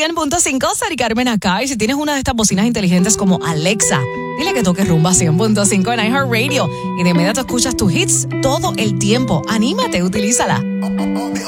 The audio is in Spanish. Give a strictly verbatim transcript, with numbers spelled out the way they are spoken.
cien punto cinco, Sari Carmen acá. Y si tienes una de estas bocinas inteligentes como Alexa, dile que toque Rumba cien punto cinco en iHeartRadio. Y de inmediato escuchas tus hits todo el tiempo. Anímate, utilízala.